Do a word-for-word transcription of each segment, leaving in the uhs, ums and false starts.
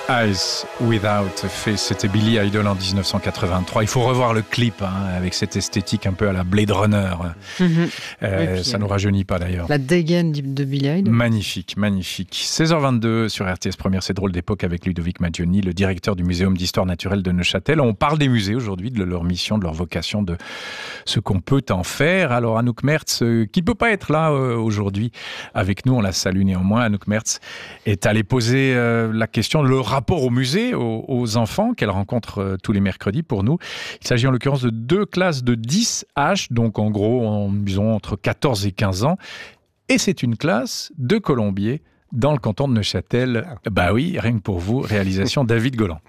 Eyes Without a Face, c'était Billy Idol en dix-neuf cent quatre-vingt-trois. Il faut revoir le clip hein, avec cette esthétique un peu à la Blade Runner. Mmh. Euh, puis, ça ne nous rajeunit pas d'ailleurs. La dégaine de Billy Idol. Magnifique, magnifique. seize heures vingt-deux sur R T S Première, c'est drôle d'époque avec Ludovic Maggioni, le directeur du Muséum d'Histoire Naturelle de Neuchâtel. On parle des musées aujourd'hui, de leur mission, de leur vocation, de ce qu'on peut en faire. Alors Anouk Mertz, euh, qui ne peut pas être là euh, aujourd'hui avec nous, on la salue néanmoins. Anouk Mertz est allée poser euh, la question de leur rapport au musée, aux, aux enfants qu'elle rencontre euh, tous les mercredis pour nous. Il s'agit en l'occurrence de deux classes de dix H, donc en gros, en, disons, entre quatorze et quinze ans. Et c'est une classe de Colombier dans le canton de Neuchâtel. Bah oui, rien que pour vous, réalisation David Golan.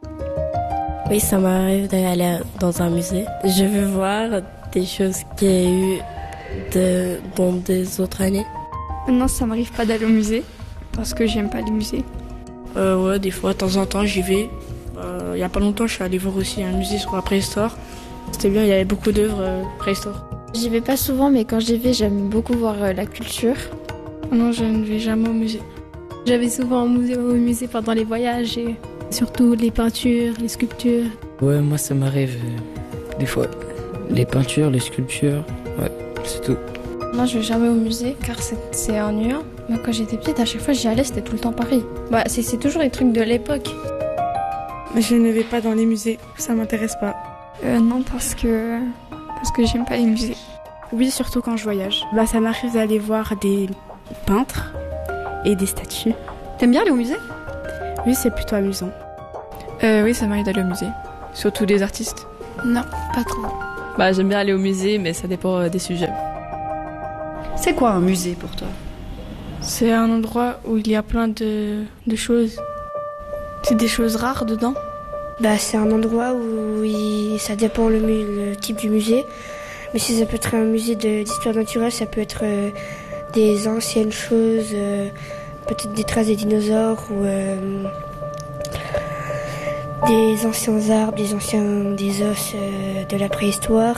Oui, ça m'arrive d'aller dans un musée. Je veux voir des choses qu'il y a eu de, dans des autres années. Non, ça m'arrive pas d'aller au musée parce que j'aime pas les musées. Euh, ouais, des fois, de temps en temps, j'y vais. Euh, il y a pas longtemps, je suis allée voir aussi un musée sur la préhistoire. C'était bien, il y avait beaucoup d'œuvres euh, préhistoire. J'y vais pas souvent, mais quand j'y vais, j'aime beaucoup voir euh, la culture. Non, je ne vais jamais au musée. J'avais souvent au musée, au musée pendant les voyages, et surtout les peintures, les sculptures. Ouais, moi ça m'arrive euh, des fois. Les peintures, les sculptures, ouais, c'est tout. Moi, je vais jamais au musée car c'est, c'est ennuyant. Moi, quand j'étais petite, à chaque fois que j'y allais, c'était tout le temps pareil. Bah, c'est, c'est toujours les trucs de l'époque. Je ne vais pas dans les musées, ça m'intéresse pas. Euh, non, parce que parce que j'aime pas les musées. Oui, surtout quand je voyage. Bah, ça m'arrive d'aller voir des peintres et des statues. T'aimes bien aller au musée ? Oui, c'est plutôt amusant. Euh, oui, ça m'arrive d'aller au musée. Surtout des artistes. Non, pas trop. Bah, j'aime bien aller au musée, mais ça dépend des sujets. C'est quoi un musée pour toi ? C'est un endroit où il y a plein de, de choses. C'est des choses rares dedans. Bah, c'est un endroit où il, ça dépend le, le type du musée. Mais si ça peut être un musée de, d'histoire naturelle, ça peut être euh, des anciennes choses, euh, peut-être des traces des dinosaures ou euh, des anciens arbres, des anciens des os euh, de la préhistoire.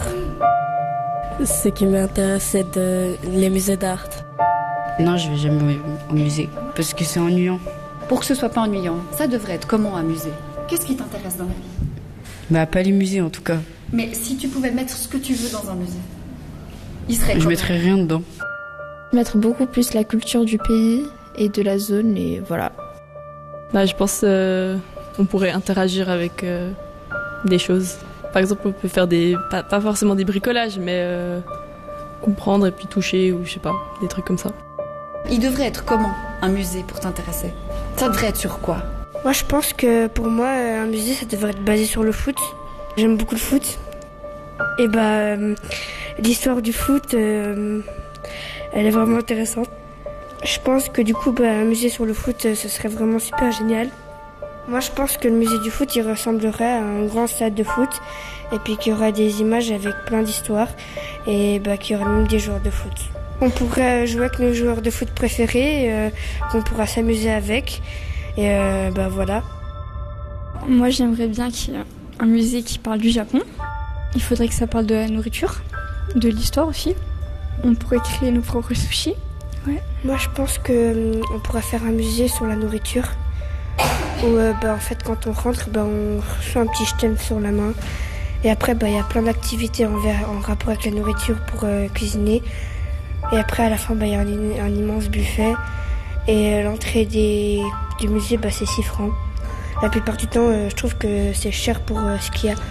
Ce qui m'intéresse, c'est de, les musées d'art. Non, je vais jamais au musée parce que c'est ennuyant. Pour que ce soit pas ennuyant, ça devrait être comment un musée ? Qu'est-ce qui t'intéresse dans la vie ? Bah, pas les musées en tout cas. Mais si tu pouvais mettre ce que tu veux dans un musée, il serait Je comment ? mettrais rien dedans. Mettre beaucoup plus la culture du pays et de la zone, et voilà. Bah, je pense euh, on pourrait interagir avec euh, des choses. Par exemple, on peut faire des, pas, pas forcément des bricolages, mais euh, comprendre et puis toucher, ou je sais pas, des trucs comme ça. Il devrait être comment un musée pour t'intéresser ? Ça devrait être sur quoi ? Moi, je pense que pour moi, un musée, ça devrait être basé sur le foot. J'aime beaucoup le foot. Et bah, euh, l'histoire du foot, euh, elle est vraiment intéressante. Je pense que du coup, bah, un musée sur le foot, ce serait vraiment super génial. Moi, je pense que le musée du foot, il ressemblerait à un grand stade de foot. Et puis qu'il y aura des images avec plein d'histoires. Et bah, qu'il y aura même des joueurs de foot. On pourrait jouer avec nos joueurs de foot préférés, euh, qu'on pourra s'amuser avec. Et euh, bah voilà. Moi, j'aimerais bien qu'il y ait un musée qui parle du Japon. Il faudrait que ça parle de la nourriture, de l'histoire aussi. On pourrait créer nos propres sushis. Ouais. Moi, je pense que on pourrait faire un musée sur la nourriture. Où euh, bah, en fait, quand on rentre, bah, on reçoit un petit jeton sur la main. Et après, bah, il y a plein d'activités en, en rapport avec la nourriture pour euh, cuisiner. Et après, à la fin, bah, il y a un, un immense buffet. Et euh, l'entrée des, du musée, bah, c'est six francs. La plupart du temps, euh, je trouve que c'est cher pour euh, ce qu'il y a.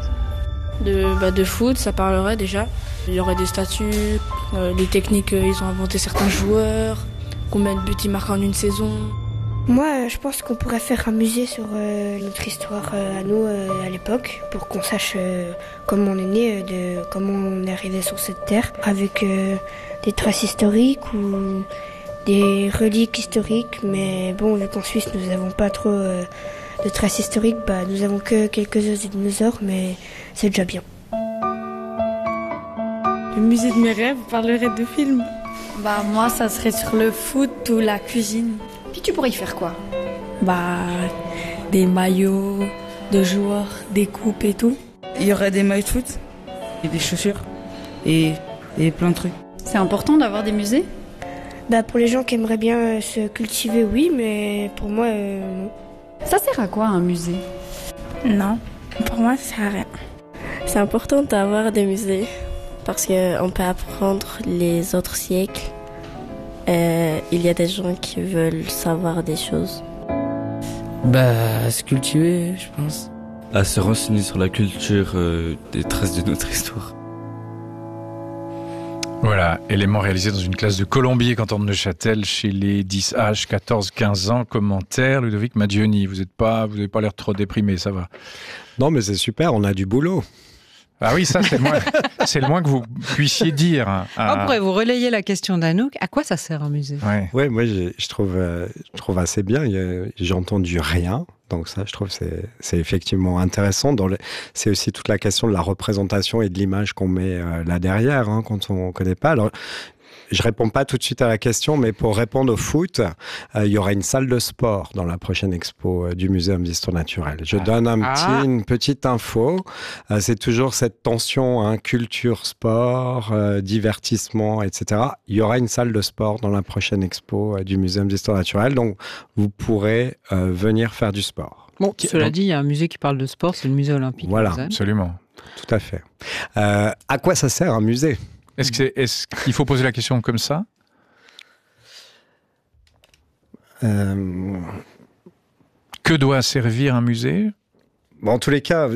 De, bah, de foot, ça parlerait déjà. Il y aurait des statuts, euh, les techniques, euh, ils ont inventé certains joueurs, combien de buts ils marquent en une saison. Moi, euh, je pense qu'on pourrait faire un musée sur euh, notre histoire euh, à nous euh, à l'époque, pour qu'on sache euh, comment on est né, euh, de, comment on est arrivé sur cette terre, avec euh, des traces historiques ou des reliques historiques. Mais bon, vu qu'en Suisse, nous n'avons pas trop euh, de traces historiques, bah, nous avons que quelques os de dinosaures, mais c'est déjà bien. Le musée de mes rêves parlerait de films. Bah moi, ça serait sur le foot ou la cuisine. Puis tu pourrais y faire quoi ? Bah, des maillots de joueurs, des coupes et tout. Il y aurait des maillots de foot, et des chaussures, et, et plein de trucs. C'est important d'avoir des musées ? Bah pour les gens qui aimeraient bien euh, se cultiver, oui, mais pour moi, euh, non. Ça sert à quoi un musée? Non, pour moi, ça sert à rien. C'est important d'avoir des musées parce qu'on peut apprendre les autres siècles. Euh, il y a des gens qui veulent savoir des choses. Bah, se cultiver, je pense. À se renseigner sur la culture euh, des traces de notre histoire. Voilà, élément réalisé dans une classe de Colombier, canton de Neuchâtel, chez les dix H, quatorze quinze ans. Commentaire, Ludovic Maggioni. Vous n'êtes pas, vous n'avez pas l'air trop déprimé, ça va? Non, mais c'est super, on a du boulot. Ah oui, ça, c'est le moins, c'est le moins que vous puissiez dire. À... Après, vous relayez la question d'Anouk. À quoi ça sert un musée? Ouais, ouais moi, je, je, trouve, euh, je trouve assez bien. J'ai entendu rien. Donc ça, je trouve que c'est, c'est effectivement intéressant. Dans le, c'est aussi toute la question de la représentation et de l'image qu'on met euh, là derrière, hein, quand on ne connaît pas. Alors, je réponds pas tout de suite à la question, mais pour répondre au foot, euh, il y aura une salle de sport dans la prochaine expo euh, du Muséum d'Histoire Naturelle. Je donne un petit, ah. une petite info. Euh, c'est toujours cette tension, hein, culture, sport, euh, divertissement, et cetera. Il y aura une salle de sport dans la prochaine expo euh, du Muséum d'Histoire Naturelle, donc vous pourrez euh, venir faire du sport. Bon, cela dit, il y a un musée qui parle de sport, c'est le musée olympique. Voilà, absolument. Tout à fait. Euh, à quoi ça sert un musée ? Est-ce, que c'est, est-ce qu'il faut poser la question comme ça ? euh... Que doit servir un musée ? Bon, en tous les cas,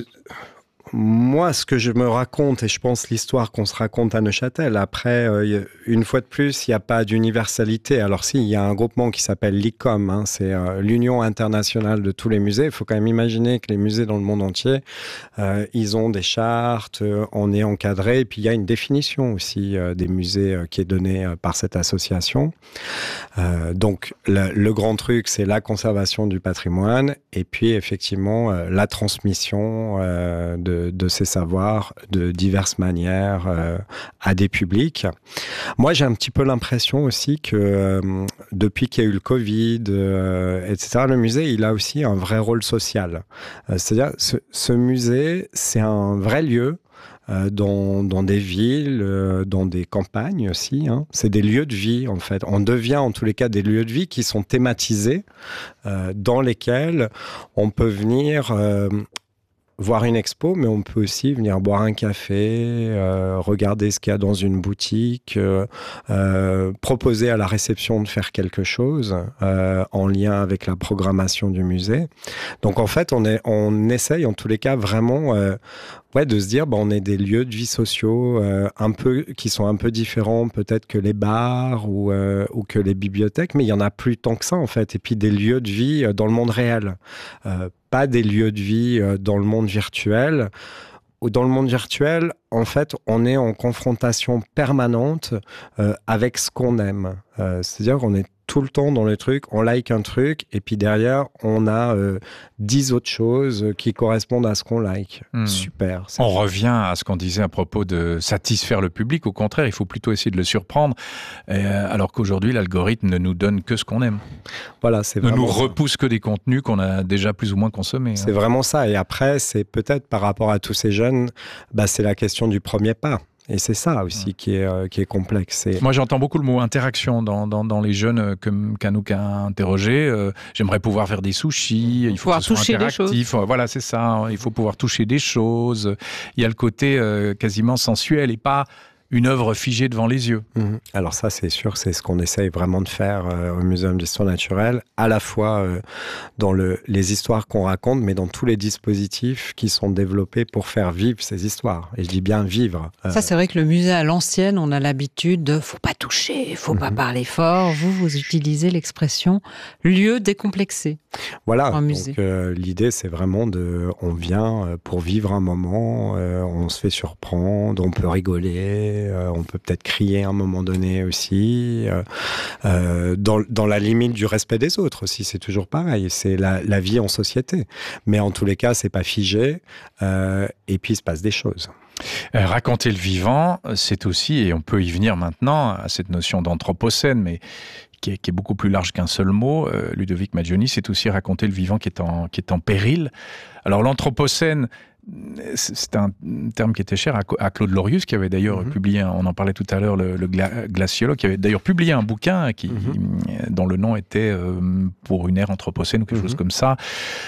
moi, ce que je me raconte, et je pense l'histoire qu'on se raconte à Neuchâtel, après, euh, une fois de plus, il n'y a pas d'universalité. Alors si, il y a un groupement qui s'appelle l'I C O M, hein, c'est euh, l'Union internationale de tous les musées. Il faut quand même imaginer que les musées dans le monde entier, euh, ils ont des chartes, euh, on est encadré, et puis il y a une définition aussi euh, des musées euh, qui est donnée euh, par cette association. Euh, donc, le, le grand truc, c'est la conservation du patrimoine, et puis effectivement, euh, la transmission euh, de de ces savoirs de diverses manières euh, à des publics. Moi, j'ai un petit peu l'impression aussi que euh, depuis qu'il y a eu le Covid, euh, et cetera, le musée, il a aussi un vrai rôle social. Euh, c'est-à-dire, ce, ce musée, c'est un vrai lieu Euh, dans, dans des villes, euh, dans des campagnes aussi. Hein. C'est des lieux de vie, en fait. On devient, en tous les cas, des lieux de vie qui sont thématisés, euh, dans lesquels on peut venir euh, voir une expo, mais on peut aussi venir boire un café, euh, regarder ce qu'il y a dans une boutique, euh, euh, proposer à la réception de faire quelque chose euh, en lien avec la programmation du musée. Donc en fait, on, est, on essaye en tous les cas vraiment euh, ouais, de se dire bah, on est des lieux de vie sociaux euh, un peu, qui sont un peu différents peut-être que les bars ou, euh, ou que les bibliothèques, mais il y en a plus tant que ça en fait. Et puis des lieux de vie dans le monde réel. Euh, pas des lieux de vie dans le monde virtuel. Dans le monde virtuel, en fait, on est en confrontation permanente euh, avec ce qu'on aime. Euh, c'est-à-dire qu'on est tout le temps dans le truc, on like un truc, et puis derrière, on a euh, dix autres choses qui correspondent à ce qu'on like. Mmh. Super. On fait. Revient à ce qu'on disait à propos de satisfaire le public. Au contraire, il faut plutôt essayer de le surprendre, euh, alors qu'aujourd'hui, l'algorithme ne nous donne que ce qu'on aime. Voilà, c'est ne vraiment nous repousse que des contenus qu'on a déjà plus ou moins consommés. C'est hein. vraiment ça. Et après, c'est peut-être par rapport à tous ces jeunes, bah, c'est la question du premier pas. Et c'est ça aussi qui est, euh, qui est complexe. Et... Moi, j'entends beaucoup le mot interaction dans, dans, dans les jeunes que, qu'Anouk a interrogé. Euh, j'aimerais pouvoir faire des sushis, il faut pouvoir que ce soit toucher interactif. Des choses. Voilà, c'est ça. Il faut pouvoir toucher des choses. Il y a le côté euh, quasiment sensuel et pas une œuvre figée devant les yeux. Mmh. Alors ça, c'est sûr, c'est ce qu'on essaye vraiment de faire euh, au Muséum d'Histoire Naturelle, à la fois euh, dans le, les histoires qu'on raconte, mais dans tous les dispositifs qui sont développés pour faire vivre ces histoires. Et je dis bien vivre. Euh... Ça, c'est vrai que le musée à l'ancienne, on a l'habitude de « faut pas toucher, faut mmh. pas parler fort ». Vous, vous utilisez l'expression « lieu décomplexé ». Voilà, en musée. Donc euh, l'idée, c'est vraiment de... On vient pour vivre un moment, euh, on se fait surprendre, on peut rigoler, Euh, on peut peut-être crier à un moment donné aussi, euh, euh, dans, dans la limite du respect des autres aussi, c'est toujours pareil, c'est la, la vie en société. Mais en tous les cas, c'est pas figé, euh, et puis il se passe des choses. Euh, raconter le vivant, c'est aussi, et on peut y venir maintenant, à cette notion d'anthropocène, mais qui est, qui est beaucoup plus large qu'un seul mot, euh, Ludovic Maggioni, c'est aussi raconter le vivant qui est en, qui est en péril. Alors l'anthropocène, c'est un terme qui était cher à Claude Lorius, qui avait d'ailleurs mmh. publié, on en parlait tout à l'heure, le, le gla- glaciologue, qui avait d'ailleurs publié un bouquin qui, mmh. dont le nom était euh, Pour une ère anthropocène ou quelque mmh. chose comme ça.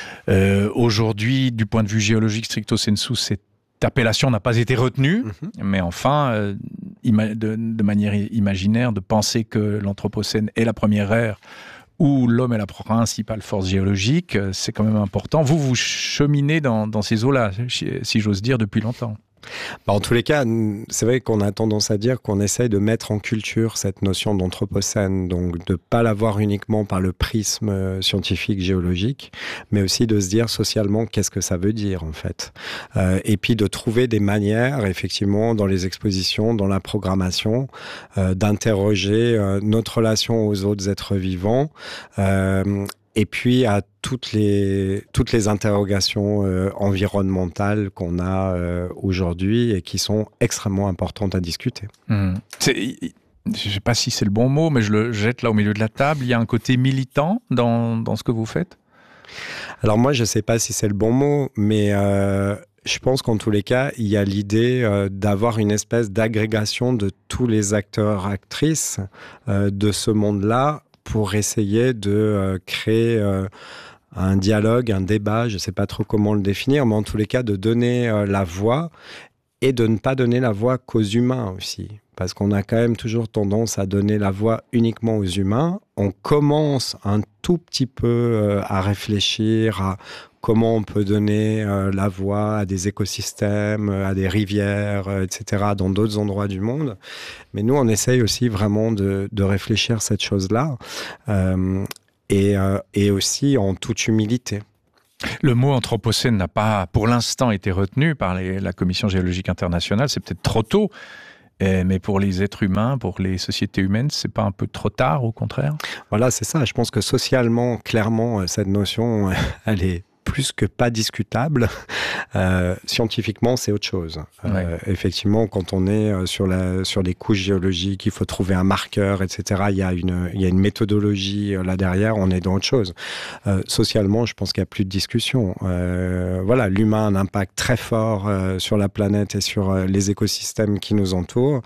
Euh, aujourd'hui, du point de vue géologique stricto sensu, cette appellation n'a pas été retenue, mmh. mais enfin, euh, ima- de, de manière imaginaire, de penser que l'anthropocène est la première ère où l'homme est la principale force géologique, c'est quand même important. Vous, vous cheminez dans, dans ces eaux-là, si j'ose dire, depuis longtemps. Bah en tous les cas, c'est vrai qu'on a tendance à dire qu'on essaye de mettre en culture cette notion d'anthropocène, donc de ne pas la voir uniquement par le prisme scientifique, géologique, mais aussi de se dire socialement qu'est-ce que ça veut dire en fait. Euh, et puis de trouver des manières, effectivement, dans les expositions, dans la programmation, euh, d'interroger euh, notre relation aux autres êtres vivants, euh, et puis à toutes les, toutes les interrogations euh, environnementales qu'on a euh, aujourd'hui et qui sont extrêmement importantes à discuter. Mmh. C'est, je ne sais pas si c'est le bon mot, mais je le jette là au milieu de la table. Il y a un côté militant dans, dans ce que vous faites ? Alors moi, je ne sais pas si c'est le bon mot, mais euh, je pense qu'en tous les cas, il y a l'idée euh, d'avoir une espèce d'agrégation de tous les acteurs, actrices euh, de ce monde-là, pour essayer de euh, créer euh, un dialogue, un débat, je ne sais pas trop comment le définir, mais en tous les cas de donner euh, la voix et de ne pas donner la voix qu'aux humains aussi. Parce qu'on a quand même toujours tendance à donner la voix uniquement aux humains. On commence un tout petit peu euh, à réfléchir à comment on peut donner euh, la voix à des écosystèmes, à des rivières, euh, et cetera, dans d'autres endroits du monde. Mais nous, on essaye aussi vraiment de, de réfléchir à cette chose-là, euh, et, euh, et aussi en toute humilité. Le mot anthropocène n'a pas, pour l'instant, été retenu par les, la Commission géologique internationale. C'est peut-être trop tôt. Et, mais pour les êtres humains, pour les sociétés humaines, c'est pas un peu trop tard, au contraire ? Voilà, c'est ça. Je pense que socialement, clairement, cette notion, elle est plus que pas discutable. Euh, scientifiquement, c'est autre chose. Ouais. Euh, effectivement, quand on est sur, la, sur les couches géologiques, il faut trouver un marqueur, et cetera. Il y a une, il y a une méthodologie là derrière, on est dans autre chose. Euh, socialement, je pense qu'il n'y a plus de discussion. Euh, voilà, l'humain a un impact très fort euh, sur la planète et sur euh, les écosystèmes qui nous entourent.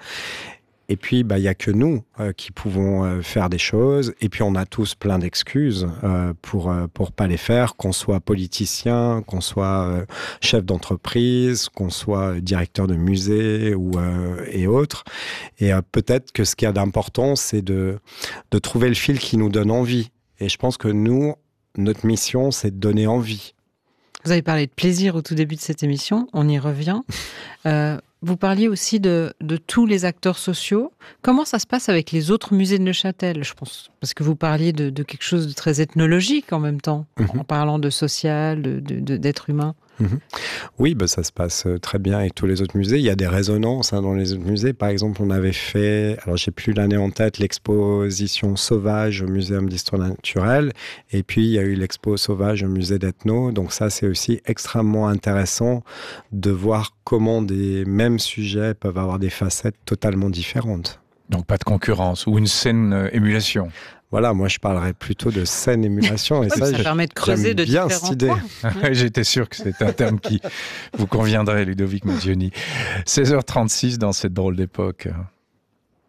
Et puis, bah, il n'y a que nous euh, qui pouvons euh, faire des choses. Et puis, on a tous plein d'excuses euh, pour euh, pour pas les faire, qu'on soit politicien, qu'on soit euh, chef d'entreprise, qu'on soit directeur de musée ou, euh, et autres. Et euh, peut-être que ce qu'il y a d'important, c'est de, de trouver le fil qui nous donne envie. Et je pense que nous, notre mission, c'est de donner envie. Vous avez parlé de plaisir au tout début de cette émission, on y revient. Euh, vous parliez aussi de, de tous les acteurs sociaux. Comment ça se passe avec les autres musées de Neuchâtel, je pense, parce que vous parliez de, de quelque chose de très ethnologique en même temps, mmh. en parlant de social, de, de, de, d'être humain. Mmh. Oui, bah, ça se passe très bien avec tous les autres musées. Il y a des résonances hein, dans les autres musées. Par exemple, on avait fait, alors j'ai plus l'année en tête, l'exposition Sauvage au Muséum d'Histoire Naturelle. Et puis, il y a eu l'expo Sauvage au Musée d'Ethno. Donc ça, c'est aussi extrêmement intéressant de voir comment des mêmes sujets peuvent avoir des facettes totalement différentes. Donc pas de concurrence ou une saine euh, émulation. Voilà, moi je parlerais plutôt de saine émulation. Et ça, ça permet de creuser de bien différents cette idée. points. J'étais sûr que c'était un terme qui vous conviendrait, Ludovic Maggioni. seize heures trente-six dans cette drôle d'époque.